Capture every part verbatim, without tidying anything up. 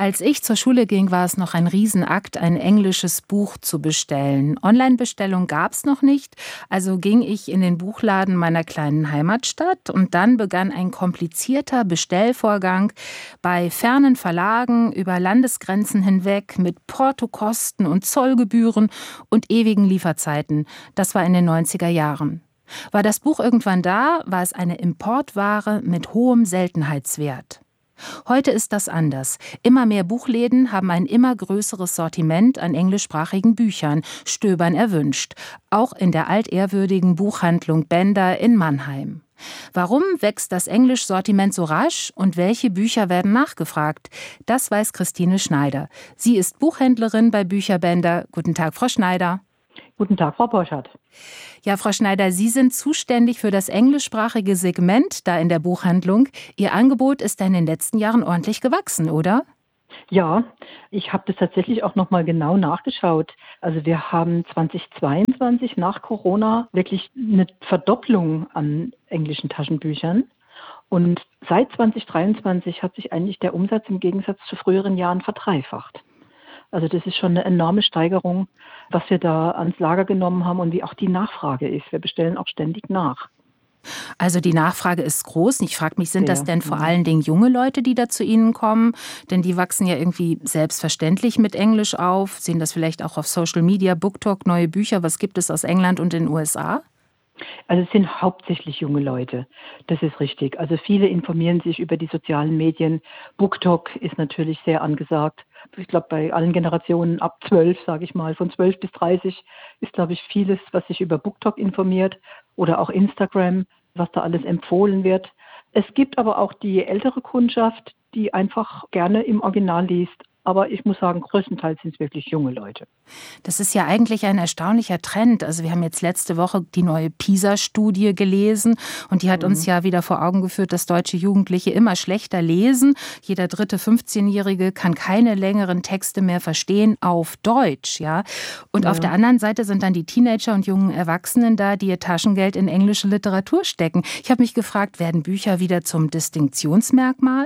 Als ich zur Schule ging, war es noch ein Riesenakt, ein englisches Buch zu bestellen. Online-Bestellung gab es noch nicht, also ging ich in den Buchladen meiner kleinen Heimatstadt und dann begann ein komplizierter Bestellvorgang bei fernen Verlagen über Landesgrenzen hinweg mit Portokosten und Zollgebühren und ewigen Lieferzeiten. Das war in den neunziger Jahren. War das Buch irgendwann da, war es eine Importware mit hohem Seltenheitswert. Heute ist das anders. Immer mehr Buchläden haben ein immer größeres Sortiment an englischsprachigen Büchern, Stöbern erwünscht. Auch in der altehrwürdigen Buchhandlung Bender in Mannheim. Warum wächst das Englischsortiment so rasch und welche Bücher werden nachgefragt? Das weiß Christine Schneider. Sie ist Buchhändlerin bei Bücher Bender. Guten Tag, Frau Schneider. Guten Tag, Frau Borchardt. Ja, Frau Schneider, Sie sind zuständig für das englischsprachige Segment da in der Buchhandlung. Ihr Angebot ist in den letzten Jahren ordentlich gewachsen, oder? Ja, ich habe das tatsächlich auch noch mal genau nachgeschaut. Also wir haben zweitausendzweiundzwanzig nach Corona wirklich eine Verdopplung an englischen Taschenbüchern. Und seit zweitausenddreiundzwanzig hat sich eigentlich der Umsatz im Gegensatz zu früheren Jahren verdreifacht. Also das ist schon eine enorme Steigerung, was wir da ans Lager genommen haben und wie auch die Nachfrage ist. Wir bestellen auch ständig nach. Also die Nachfrage ist groß. Ich frage mich, sind Sehr. das denn vor allen Dingen junge Leute, die da zu Ihnen kommen? Denn die wachsen ja irgendwie selbstverständlich mit Englisch auf. Sehen das vielleicht auch auf Social Media, BookTok, neue Bücher. Was gibt es aus England und den U S A? Also es sind hauptsächlich junge Leute, das ist richtig. Also viele informieren sich über die sozialen Medien. BookTok ist natürlich sehr angesagt. Ich glaube, bei allen Generationen ab zwölf, sage ich mal, von zwölf bis dreißig ist, glaube ich, vieles, was sich über BookTok informiert oder auch Instagram, was da alles empfohlen wird. Es gibt aber auch die ältere Kundschaft, die einfach gerne im Original liest. Aber ich muss sagen, größtenteils sind es wirklich junge Leute. Das ist ja eigentlich ein erstaunlicher Trend. Also wir haben jetzt letzte Woche die neue PISA-Studie gelesen und die hat Mhm. uns ja wieder vor Augen geführt, dass deutsche Jugendliche immer schlechter lesen. Jeder dritte fünfzehnjährige kann keine längeren Texte mehr verstehen auf Deutsch, ja. Und Ja. auf der anderen Seite sind dann die Teenager und jungen Erwachsenen da, die ihr Taschengeld in englische Literatur stecken. Ich habe mich gefragt, werden Bücher wieder zum Distinktionsmerkmal?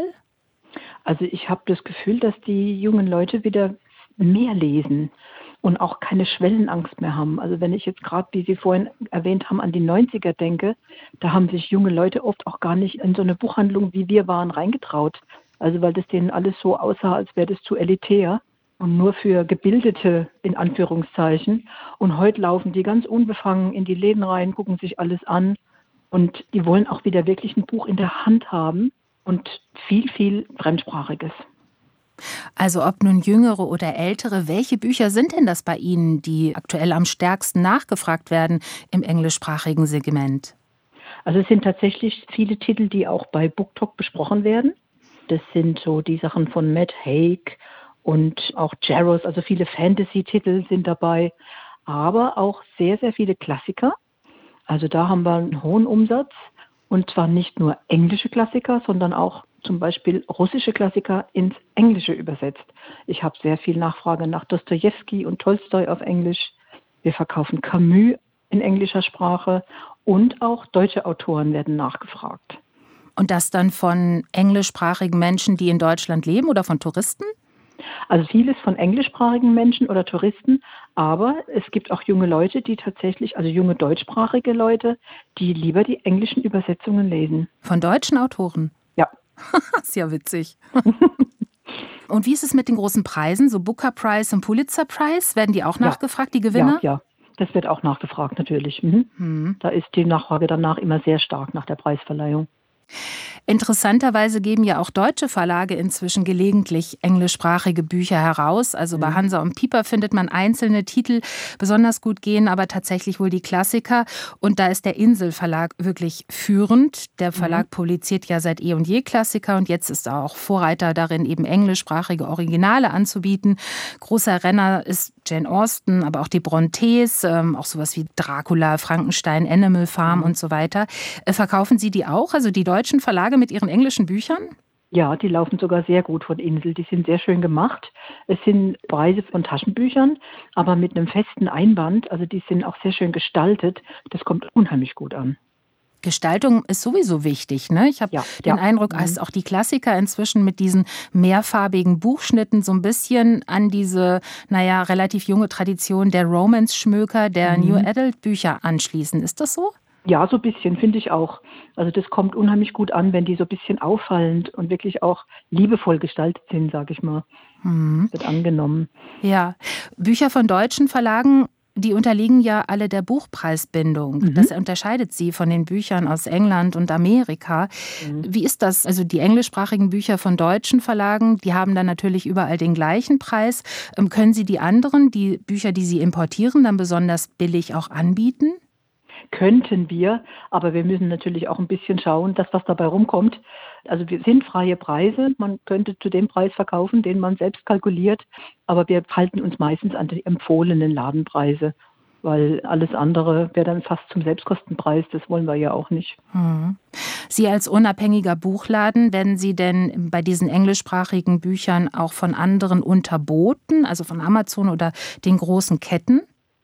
Also ich habe das Gefühl, dass die jungen Leute wieder mehr lesen und auch keine Schwellenangst mehr haben. Also wenn ich jetzt gerade, wie Sie vorhin erwähnt haben, an die neunziger denke, da haben sich junge Leute oft auch gar nicht in so eine Buchhandlung, wie wir waren, reingetraut. Also weil das denen alles so aussah, als wäre das zu elitär und nur für Gebildete in Anführungszeichen. Und heute laufen die ganz unbefangen in die Läden rein, gucken sich alles an und die wollen auch wieder wirklich ein Buch in der Hand haben. Und viel, viel Fremdsprachiges. Also ob nun jüngere oder ältere, welche Bücher sind denn das bei Ihnen, die aktuell am stärksten nachgefragt werden im englischsprachigen Segment? Also es sind tatsächlich viele Titel, die auch bei BookTok besprochen werden. Das sind so die Sachen von Matt Haig und auch Jaros, also viele Fantasy-Titel sind dabei, aber auch sehr, sehr viele Klassiker. Also da haben wir einen hohen Umsatz. Und zwar nicht nur englische Klassiker, sondern auch zum Beispiel russische Klassiker ins Englische übersetzt. Ich habe sehr viel Nachfrage nach Dostojewski und Tolstoi auf Englisch. Wir verkaufen Camus in englischer Sprache und auch deutsche Autoren werden nachgefragt. Und das dann von englischsprachigen Menschen, die in Deutschland leben oder von Touristen? Also vieles von englischsprachigen Menschen oder Touristen, aber es gibt auch junge Leute, die tatsächlich, also junge deutschsprachige Leute, die lieber die englischen Übersetzungen lesen. Von deutschen Autoren? Ja. Das ist ja witzig. Und wie ist es mit den großen Preisen, so Booker Prize und Pulitzer Prize? Werden die auch Ja. nachgefragt, die Gewinner? Ja, ja, das wird auch nachgefragt natürlich. Mhm. Hm. Da ist die Nachfrage danach immer sehr stark nach der Preisverleihung. Interessanterweise geben ja auch deutsche Verlage inzwischen gelegentlich englischsprachige Bücher heraus. Also bei Hansa und Piper findet man einzelne Titel besonders gut gehen, aber tatsächlich wohl die Klassiker. Und da ist der Insel Verlag wirklich führend. Der Verlag mhm. publiziert ja seit eh und je Klassiker und jetzt ist er auch Vorreiter darin, eben englischsprachige Originale anzubieten. Großer Renner ist Jane Austen, aber auch die Brontes, ähm, auch sowas wie Dracula, Frankenstein, Animal Farm mhm. und so weiter. Äh, verkaufen Sie die auch, also die deutschen Verlage mit ihren englischen Büchern? Ja, die laufen sogar sehr gut von Insel. Die sind sehr schön gemacht. Es sind Preise von Taschenbüchern, aber mit einem festen Einband. Also die sind auch sehr schön gestaltet. Das kommt unheimlich gut an. Gestaltung ist sowieso wichtig, ne? Ich habe Ja, den ja. Eindruck, Mhm. dass auch die Klassiker inzwischen mit diesen mehrfarbigen Buchschnitten so ein bisschen an diese, naja, relativ junge Tradition der Romance-Schmöker, der New Mhm. Adult-Bücher anschließen. Ist das so? Ja, so ein bisschen, finde ich auch. Also das kommt unheimlich gut an, wenn die so ein bisschen auffallend und wirklich auch liebevoll gestaltet sind, sage ich mal. Mhm. Das wird angenommen. Ja, Bücher von deutschen Verlagen, die unterliegen ja alle der Buchpreisbindung. Mhm. Das unterscheidet sie von den Büchern aus England und Amerika. Mhm. Wie ist das? Also die englischsprachigen Bücher von deutschen Verlagen, die haben dann natürlich überall den gleichen Preis. Ähm, Können Sie die anderen, die Bücher, die Sie importieren, dann besonders billig auch anbieten? Könnten wir, aber wir müssen natürlich auch ein bisschen schauen, dass was dabei rumkommt. Also wir sind freie Preise. Man könnte zu dem Preis verkaufen, den man selbst kalkuliert, aber wir halten uns meistens an die empfohlenen Ladenpreise, weil alles andere wäre dann fast zum Selbstkostenpreis. Das wollen wir ja auch nicht. Hm. Sie als unabhängiger Buchladen, werden Sie denn bei diesen englischsprachigen Büchern auch von anderen unterboten, also von Amazon oder den großen Ketten?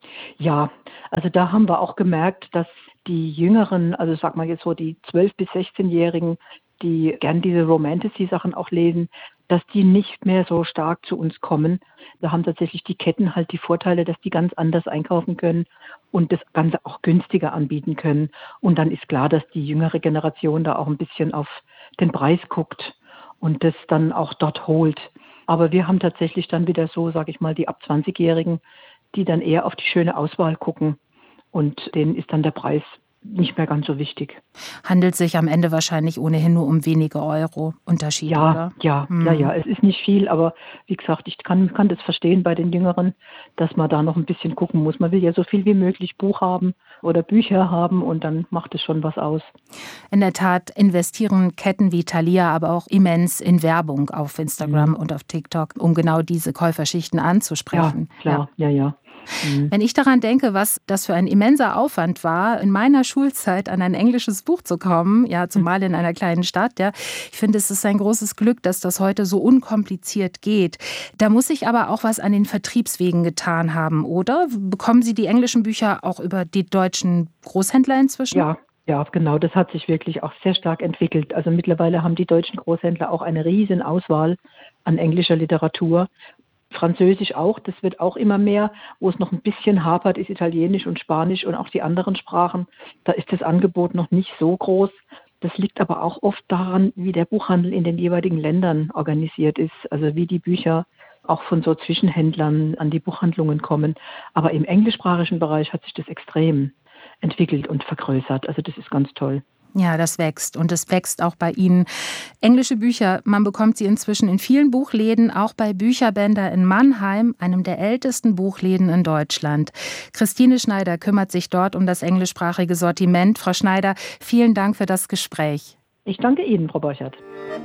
Ja, also da haben wir auch gemerkt, dass die Jüngeren, also sag mal jetzt so die zwölf- bis sechzehn-Jährigen, die gern diese Romantasy-Sachen auch lesen, dass die nicht mehr so stark zu uns kommen. Da haben tatsächlich die Ketten halt die Vorteile, dass die ganz anders einkaufen können und das Ganze auch günstiger anbieten können. Und dann ist klar, dass die jüngere Generation da auch ein bisschen auf den Preis guckt und das dann auch dort holt. Aber wir haben tatsächlich dann wieder so, sage ich mal, die ab zwanzig-Jährigen, die dann eher auf die schöne Auswahl gucken. Und denen ist dann der Preis nicht mehr ganz so wichtig. Handelt sich am Ende wahrscheinlich ohnehin nur um wenige Euro Unterschied, Ja, oder? ja, ja, Mhm. ja, es ist nicht viel, aber wie gesagt, ich kann, kann das verstehen bei den Jüngeren, dass man da noch ein bisschen gucken muss. Man will ja so viel wie möglich Buch haben oder Bücher haben und dann macht es schon was aus. In der Tat investieren Ketten wie Thalia aber auch immens in Werbung auf Instagram Mhm. und auf TikTok, um genau diese Käuferschichten Ja, anzusprechen. Ja. klar, ja, ja. Mhm. Wenn ich daran denke, was das für ein immenser Aufwand war, in meiner Schulzeit an ein englisches Buch zu kommen, ja, zumal in einer kleinen Stadt, ja, ich finde, es ist ein großes Glück, dass das heute so unkompliziert geht. Da muss sich aber auch was an den Vertriebswegen getan haben, oder? Bekommen Sie die englischen Bücher auch über die deutschen Großhändler inzwischen? Ja, ja, genau, das hat sich wirklich auch sehr stark entwickelt. Also mittlerweile haben die deutschen Großhändler auch eine riesen Auswahl an englischer Literatur. Französisch auch, das wird auch immer mehr. Wo es noch ein bisschen hapert, ist Italienisch und Spanisch und auch die anderen Sprachen. Da ist das Angebot noch nicht so groß. Das liegt aber auch oft daran, wie der Buchhandel in den jeweiligen Ländern organisiert ist, also wie die Bücher auch von so Zwischenhändlern an die Buchhandlungen kommen. Aber im englischsprachigen Bereich hat sich das extrem entwickelt und vergrößert. Also das ist ganz toll. Ja, das wächst und es wächst auch bei Ihnen. Englische Bücher, man bekommt sie inzwischen in vielen Buchläden, auch bei Bücherbänder in Mannheim, einem der ältesten Buchläden in Deutschland. Christine Schneider kümmert sich dort um das englischsprachige Sortiment. Frau Schneider, vielen Dank für das Gespräch. Ich danke Ihnen, Frau Borchert.